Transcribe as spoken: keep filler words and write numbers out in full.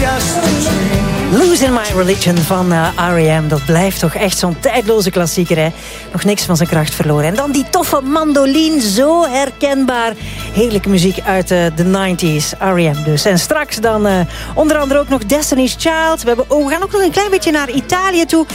just a dream. Losing My Religion van uh, R E M. Dat blijft toch echt zo'n tijdloze klassieker, hè? Nog niks van zijn kracht verloren. En dan die toffe mandoline, zo herkenbaar. Heerlijke muziek uit uh, de nineties. R E M dus. En straks dan uh, onder andere ook nog Destiny's Child. We, hebben, oh, we gaan ook nog een klein beetje naar Italië toe.